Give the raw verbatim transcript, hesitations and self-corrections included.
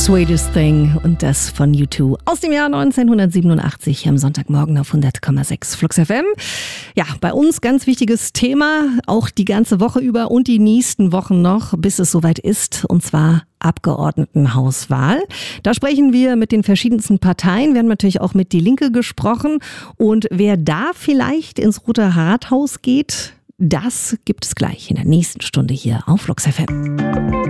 Sweetest Thing und das von U zwei aus dem Jahr neunzehnhundertsiebenundachtzig am Sonntagmorgen auf hundert Komma sechs Flux F M. Ja, bei uns ganz wichtiges Thema, auch die ganze Woche über und die nächsten Wochen noch, bis es soweit ist, und zwar Abgeordnetenhauswahl. Da sprechen wir mit den verschiedensten Parteien. Wir haben natürlich auch mit Die Linke gesprochen. Und wer da vielleicht ins Rote Rathaus geht, das gibt es gleich in der nächsten Stunde hier auf Flux F M.